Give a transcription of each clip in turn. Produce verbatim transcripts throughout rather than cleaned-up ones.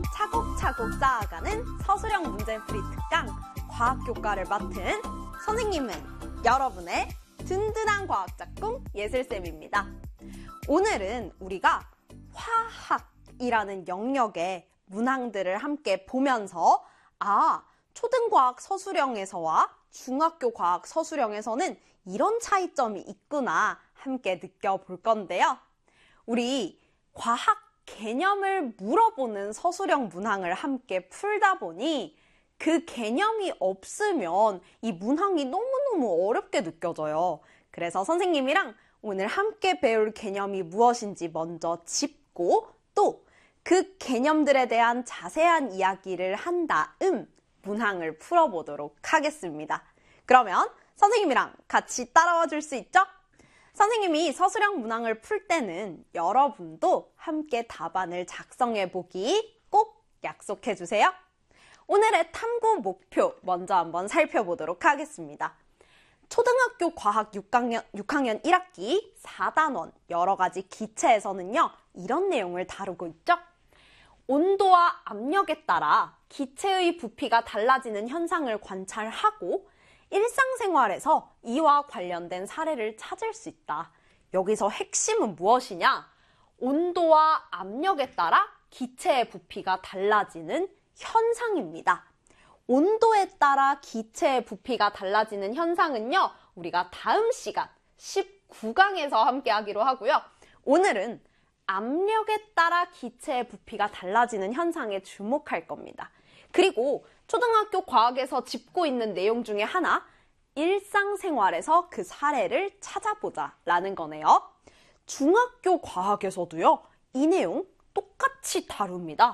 차곡차곡 쌓아가는 서술형 문제풀이 특강 과학교과를 맡은 선생님은 여러분의 든든한 과학짝꿍 예슬쌤입니다. 오늘은 우리가 화학이라는 영역의 문항들을 함께 보면서 아, 초등과학 서술형에서와 중학교 과학 서술형에서는 이런 차이점이 있구나 함께 느껴볼 건데요. 우리 과학 개념을 물어보는 서술형 문항을 함께 풀다 보니 그 개념이 없으면 이 문항이 너무너무 어렵게 느껴져요. 그래서 선생님이랑 오늘 함께 배울 개념이 무엇인지 먼저 짚고 또 그 개념들에 대한 자세한 이야기를 한 다음 문항을 풀어보도록 하겠습니다. 그러면 선생님이랑 같이 따라와 줄 수 있죠? 선생님이 서술형 문항을 풀 때는 여러분도 함께 답안을 작성해 보기 꼭 약속해 주세요. 오늘의 탐구 목표 먼저 한번 살펴보도록 하겠습니다. 초등학교 과학 육 학년, 육 학년 일 학기 사 단원 여러 가지 기체에서는요, 이런 내용을 다루고 있죠. 온도와 압력에 따라 기체의 부피가 달라지는 현상을 관찰하고 일상생활에서 이와 관련된 사례를 찾을 수 있다. 여기서 핵심은 무엇이냐? 온도와 압력에 따라 기체의 부피가 달라지는 현상입니다. 온도에 따라 기체의 부피가 달라지는 현상은요, 우리가 다음 시간 십구 강에서 함께 하기로 하고요. 오늘은 압력에 따라 기체의 부피가 달라지는 현상에 주목할 겁니다. 그리고 초등학교 과학에서 짚고 있는 내용 중에 하나, 일상생활에서 그 사례를 찾아보자 라는 거네요. 중학교 과학에서도요, 이 내용 똑같이 다룹니다.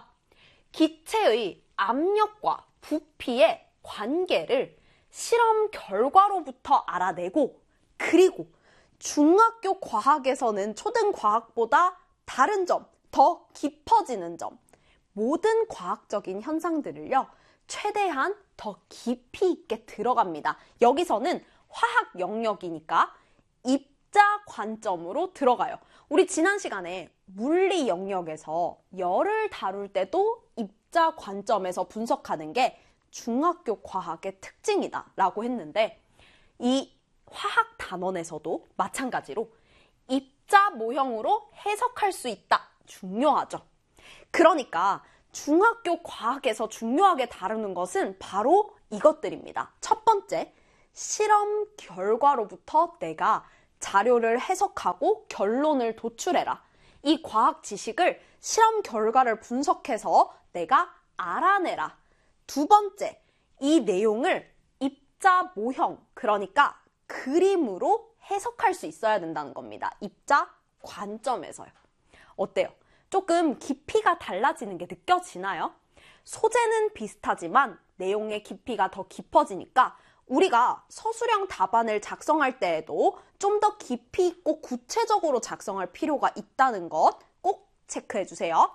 기체의 압력과 부피의 관계를 실험 결과로부터 알아내고, 그리고 중학교 과학에서는 초등과학보다 다른 점, 더 깊어지는 점, 모든 과학적인 현상들을요, 최대한 더 깊이 있게 들어갑니다. 여기서는 화학 영역이니까 입자 관점으로 들어가요. 우리 지난 시간에 물리 영역에서 열을 다룰 때도 입자 관점에서 분석하는 게 중학교 과학의 특징이다 라고 했는데, 이 화학 단원에서도 마찬가지로 입자 모형으로 해석할 수 있다. 중요하죠. 그러니까 중학교 과학에서 중요하게 다루는 것은 바로 이것들입니다. 첫 번째, 실험 결과로부터 내가 자료를 해석하고 결론을 도출해라. 이 과학 지식을 실험 결과를 분석해서 내가 알아내라. 두 번째, 이 내용을 입자 모형, 그러니까 그림으로 해석할 수 있어야 된다는 겁니다. 입자 관점에서요. 어때요? 조금 깊이가 달라지는 게 느껴지나요? 소재는 비슷하지만 내용의 깊이가 더 깊어지니까 우리가 서술형 답안을 작성할 때에도 좀 더 깊이 있고 구체적으로 작성할 필요가 있다는 것 꼭 체크해 주세요.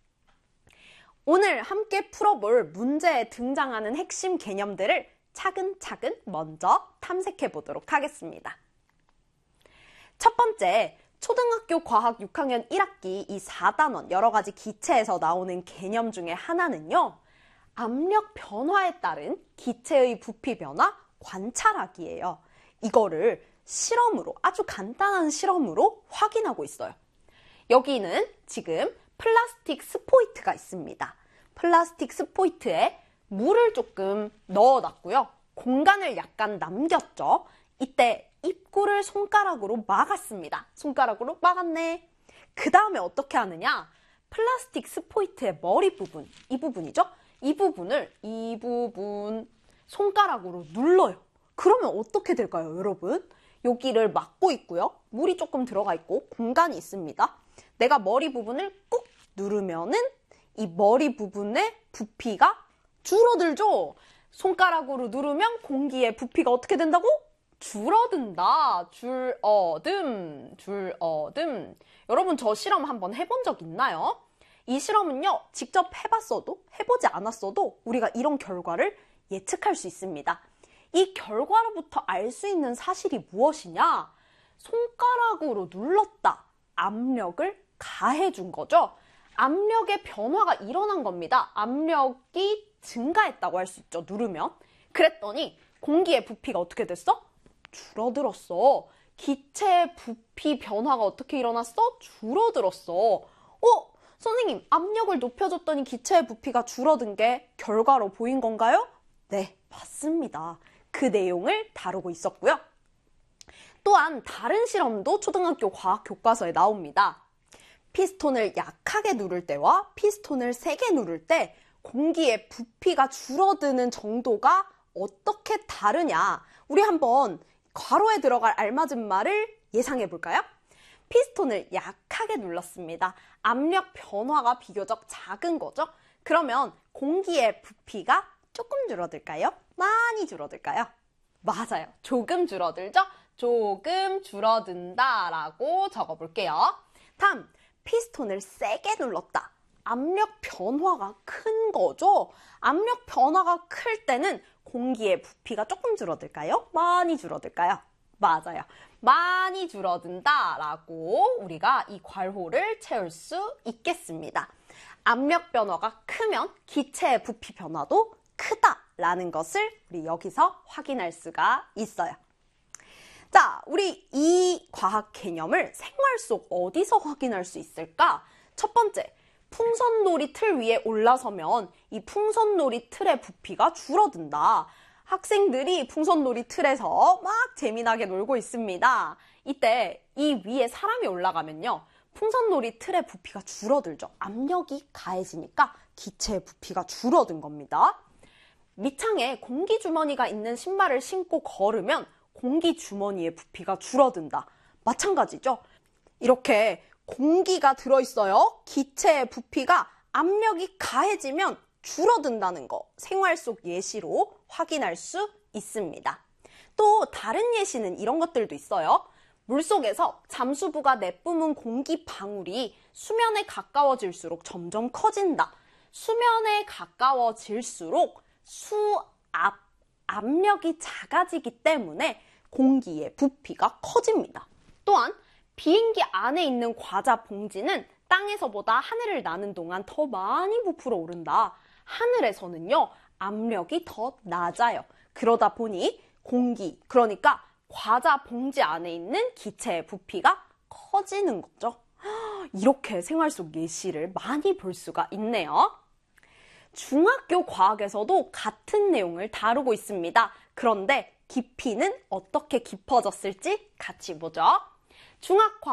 오늘 함께 풀어볼 문제에 등장하는 핵심 개념들을 차근차근 먼저 탐색해 보도록 하겠습니다. 첫 번째, 초등학교 과학 육 학년 일 학기 이 사 단원 여러 가지 기체에서 나오는 개념 중에 하나는요, 압력 변화에 따른 기체의 부피 변화 관찰하기예요. 이거를 실험으로, 아주 간단한 실험으로 확인하고 있어요. 여기는 지금 플라스틱 스포이트가 있습니다. 플라스틱 스포이트에 물을 조금 넣어놨고요. 공간을 약간 남겼죠. 이때 입구를 손가락으로 막았습니다. 손가락으로 막았네. 그 다음에 어떻게 하느냐? 플라스틱 스포이트의 머리 부분, 이 부분이죠? 이 부분을, 이 부분 손가락으로 눌러요. 그러면 어떻게 될까요, 여러분? 여기를 막고 있고요. 물이 조금 들어가 있고 공간이 있습니다. 내가 머리 부분을 꾹 누르면은 이 머리 부분의 부피가 줄어들죠? 손가락으로 누르면 공기의 부피가 어떻게 된다고? 줄어든다. 줄어듦. 줄어듦. 여러분, 저 실험 한번 해본 적 있나요? 이 실험은요, 직접 해봤어도 해보지 않았어도 우리가 이런 결과를 예측할 수 있습니다. 이 결과로부터 알 수 있는 사실이 무엇이냐? 손가락으로 눌렀다. 압력을 가해준 거죠. 압력의 변화가 일어난 겁니다. 압력이 증가했다고 할 수 있죠. 누르면. 그랬더니 공기의 부피가 어떻게 됐어? 줄어들었어. 기체의 부피 변화가 어떻게 일어났어? 줄어들었어. 어? 선생님, 압력을 높여줬더니 기체의 부피가 줄어든 게 결과로 보인 건가요? 네, 맞습니다. 그 내용을 다루고 있었고요. 또한 다른 실험도 초등학교 과학 교과서에 나옵니다. 피스톤을 약하게 누를 때와 피스톤을 세게 누를 때 공기의 부피가 줄어드는 정도가 어떻게 다르냐? 우리 한번 괄호에 들어갈 알맞은 말을 예상해 볼까요? 피스톤을 약하게 눌렀습니다. 압력 변화가 비교적 작은 거죠? 그러면 공기의 부피가 조금 줄어들까요? 많이 줄어들까요? 맞아요. 조금 줄어들죠? 조금 줄어든다 라고 적어볼게요. 다음, 피스톤을 세게 눌렀다. 압력 변화가 큰 거죠? 압력 변화가 클 때는 공기의 부피가 조금 줄어들까요? 많이 줄어들까요? 맞아요. 많이 줄어든다 라고 우리가 이 괄호를 채울 수 있겠습니다. 압력 변화가 크면 기체의 부피 변화도 크다라는 것을 우리 여기서 확인할 수가 있어요. 자, 우리 이 과학 개념을 생활 속 어디서 확인할 수 있을까? 첫 번째, 풍선놀이 틀 위에 올라서면 이 풍선놀이 틀의 부피가 줄어든다. 학생들이 풍선놀이 틀에서 막 재미나게 놀고 있습니다. 이때 이 위에 사람이 올라가면요. 풍선놀이 틀의 부피가 줄어들죠. 압력이 가해지니까 기체의 부피가 줄어든 겁니다. 밑창에 공기주머니가 있는 신발을 신고 걸으면 공기주머니의 부피가 줄어든다. 마찬가지죠. 이렇게 공기가 들어있어요. 기체의 부피가 압력이 가해지면 줄어든다는 거 생활 속 예시로 확인할 수 있습니다. 또 다른 예시는 이런 것들도 있어요. 물속에서 잠수부가 내뿜은 공기 방울이 수면에 가까워질수록 점점 커진다. 수면에 가까워질수록 수압, 압력이 작아지기 때문에 공기의 부피가 커집니다. 또한 비행기 안에 있는 과자 봉지는 땅에서보다 하늘을 나는 동안 더 많이 부풀어 오른다. 하늘에서는요, 압력이 더 낮아요. 그러다 보니 공기, 그러니까 과자 봉지 안에 있는 기체의 부피가 커지는 거죠. 이렇게 생활 속 예시를 많이 볼 수가 있네요. 중학교 과학에서도 같은 내용을 다루고 있습니다. 그런데 깊이는 어떻게 깊어졌을지 같이 보죠. 중학과